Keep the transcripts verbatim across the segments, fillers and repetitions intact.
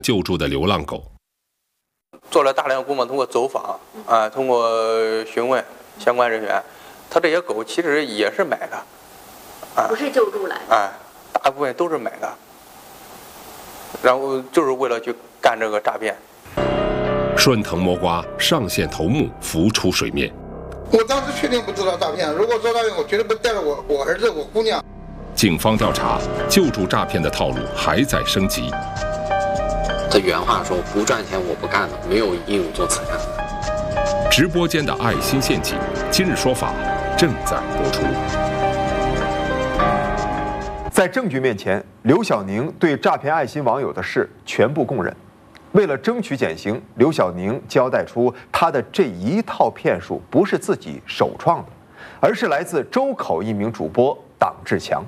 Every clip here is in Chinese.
救助的流浪狗。 做了大量工作，通过走访啊，通过询问相关人员，他这些狗其实也是买的，啊， 不是救助来的， 啊，大部分都是买的，然后就是为了去干这个诈骗。 顺藤摸瓜，上线头目浮出水面。 我当时确定不知道诈骗，如果做诈骗，我绝对不带着我我儿子、我姑娘。 警方调查，救助诈骗的套路还在升级。 他原话说：“不赚钱我不干了，没有义务做慈善的。” 直播间的爱心陷阱，今日说法正在播出。 在证据面前，刘晓宁对诈骗爱心网友的事全部供认。为了争取减刑，刘晓宁交代出他的这一套骗术不是自己首创的，而是来自周口一名主播党志强。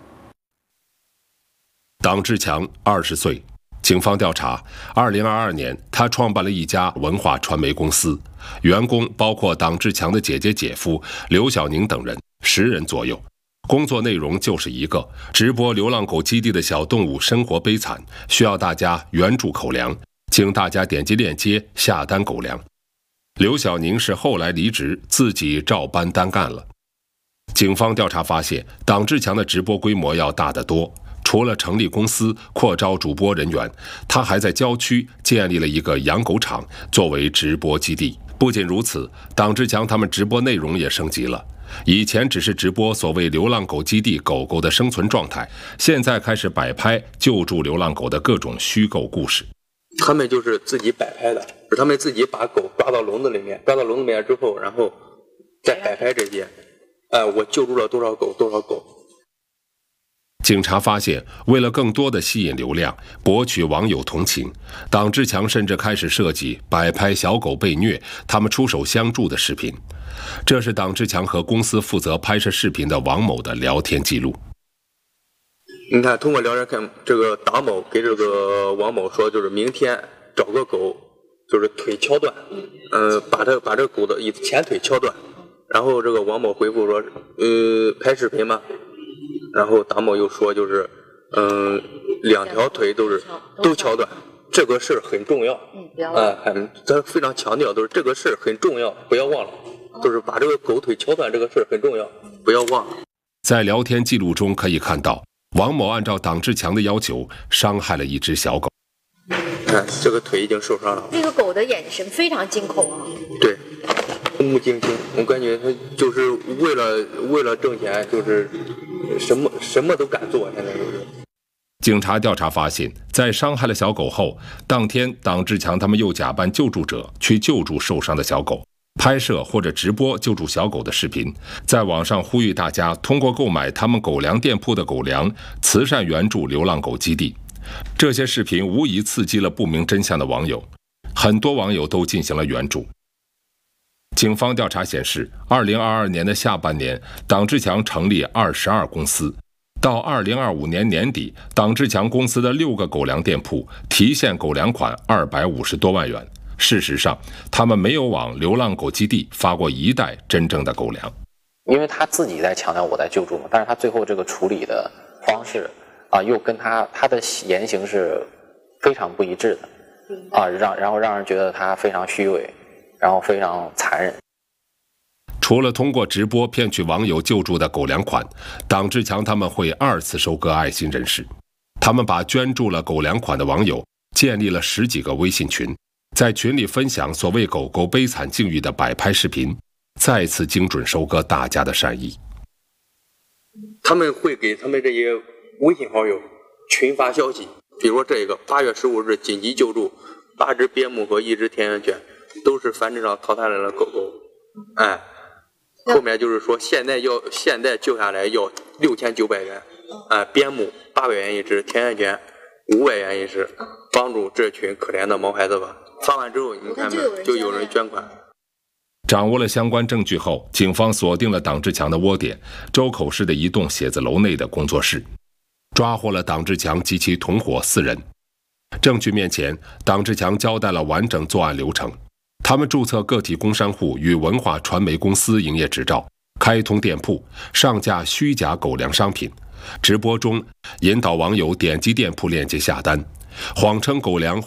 党志强二十岁，警方调查，二零二二年他创办了一家文化传媒公司，员工包括党志强的姐姐、姐夫刘晓宁等人，十人左右。工作内容就是一个直播流浪狗基地的小动物生活悲惨，需要大家援助口粮，请大家点击链接下单狗粮。刘晓宁是后来离职，自己照搬单干了。警方调查发现，党志强的直播规模要大得多，除了成立公司、扩招主播人员，他还在郊区建立了一个养狗场作为直播基地。不仅如此，党志强他们直播内容也升级了。以前只是直播所谓流浪狗基地狗狗的生存状态，现在开始摆拍救助流浪狗的各种虚构故事。 他们就是自己摆拍的，他们自己把狗抓到笼子里面，抓到笼子里面之后，然后再摆拍这些，呃，我救助了多少狗，多少狗。 警察发现，为了更多的吸引流量，博取网友同情，党志强甚至开始设计摆拍小狗被虐，他们出手相助的视频。这是党志强和公司负责拍摄视频的王某的聊天记录。 你看，通过聊天看，这个党某给这个王某说，就是明天找个狗，就是腿敲断，嗯、呃，把这把这狗的前腿敲断。然后这个王某回复说，呃，拍视频吗？然后党某又说，就是嗯、呃，两条腿都是都敲断，这个事儿很重要。嗯，不要忘了。啊、很，咱非常强调，都是这个事儿很重要，不要忘了。就是把这个狗腿敲断这个事儿很重要，不要忘了。 在聊天记录中可以看到，王某按照党志强的要求伤害了一只小狗。 看，这个腿已经受伤了。 那个狗的眼神非常惊恐啊。 对，目晶晶，我感觉他就是为了为了挣钱，就是什么什么都敢做，现在就是。 警察调查发现，在伤害了小狗后，当天党志强他们又假扮救助者去救助受伤的小狗。拍摄或者直播救助小狗的视频，在网上呼吁大家通过购买他们狗粮店铺的狗粮，慈善援助流浪狗基地。这些视频无疑刺激了不明真相的网友，很多网友都进行了援助。警方调查显示，二零二二年的下半年，党志强成立二十二公司，到二零二五年年底，党志强公司的六个狗粮店铺提现狗粮款二百五十多万元。事实上，他们没有往流浪狗基地发过一袋真正的狗粮， 因为他自己在强调我在救助嘛，但是他最后这个处理的方式啊，又跟他他的言行是非常不一致的啊，让然后让人觉得他非常虚伪，然后非常残忍。 除了通过直播骗取网友救助的狗粮款，党志强他们会二次收割爱心人士，他们把捐助了狗粮款的网友建立了十几个微信群。在群里分享所谓狗狗悲惨境遇的摆拍视频，再次精准收割大家的善意。 他们会给他们这些微信好友群发消息，比如说这个八月十五日紧急救助八只边牧和一只田园犬，都是繁殖场淘汰来的狗狗。哎，后面就是说现在要现在救下来要六千九百元，哎，边牧八百元一只，田园犬五百元一只，帮助这群可怜的毛孩子吧。发完之后，你看没，就有人捐款。 掌握了相关证据后，警方锁定了党志强的窝点——周口市的一栋写字楼内的工作室，抓获了党志强及其同伙四人。证据面前，党志强交代了完整作案流程。他们注册个体工商户与文化传媒公司营业执照，开通店铺，上架虚假狗粮商品，直播中引导网友点击店铺链接下单， 谎称狗粮